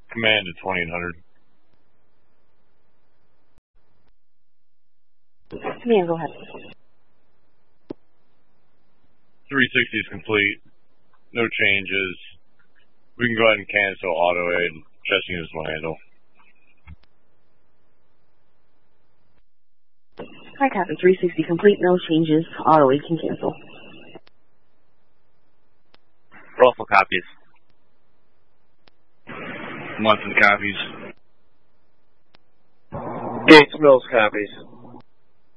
Command to 2800. Yeah, go ahead. 360 is complete. No changes. We can go ahead and cancel auto aid. Chest units will handle. Hi, Captain. 360 complete. No changes. Auto aid can cancel. Russell copies. Munson copies. Gates Mills copies.